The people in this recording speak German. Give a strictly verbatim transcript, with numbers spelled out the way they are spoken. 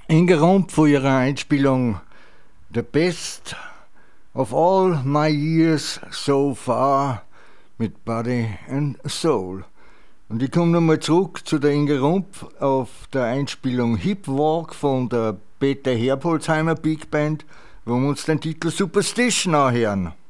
Inge Rump von ihrer Einspielung The Best of All My Years So Far mit Body and Soul. Und ich komme nochmal zurück zu der Inge Rump auf der Einspielung Hip Walk von der Peter Herbolzheimer Big Band, wo wir uns den Titel Superstition anhören.